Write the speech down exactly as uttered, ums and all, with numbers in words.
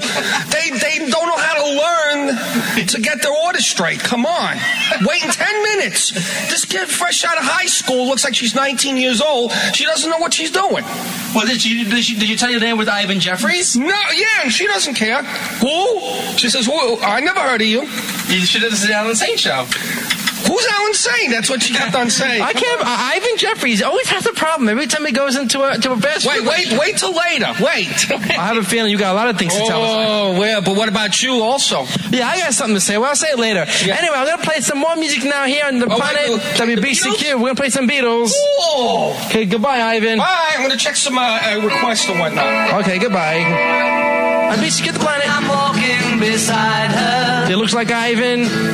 They they don't know how to learn to get their orders straight. Come on. Waiting ten minutes. This kid fresh out of high school looks like she's nineteen years old. She doesn't know what she's doing. Well, did you did you, did you tell your name with Ivan Jeffries? No, yeah, she doesn't care. Who? She says, who? I never heard of you. You should have said Alan Saint show. Who's Alan Saint? That's what she kept on saying. I can't. Uh, Ivan Jeffries always has a problem every time he goes into a to a fast Wait, food wait, restaurant. wait till later. Wait. I have a feeling you got a lot of things to tell us. Oh, yeah, but what about you also? Yeah, I got something to say. Well, I'll say it later. Yeah. Anyway, I'm going to play some more music now here on the Oh, planet wait, W B C Q. We're going to play some Beatles. Whoa. Okay, goodbye, Ivan. Bye. I'm going to check some uh, uh, requests and whatnot. Okay, goodbye. On B C Q, the planet. I'm walking beside her. It looks like Ivan.